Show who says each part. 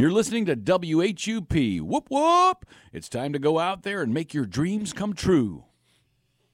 Speaker 1: You're listening to WHUP. Whoop, whoop. It's time to go out there and make your dreams come true.